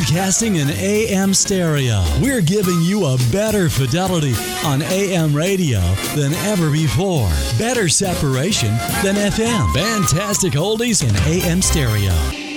Broadcasting in AM stereo. We're giving you a better fidelity on AM radio than ever before. Better separation than FM. Fantastic oldies in AM stereo.